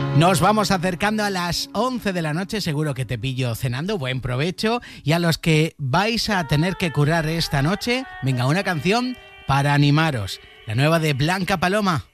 Nos vamos acercando a las 11 de la noche, seguro que te pillo cenando, buen provecho. Y a los que vais a tener que currar esta noche, venga, una canción para animaros, la nueva de Blanca Paloma.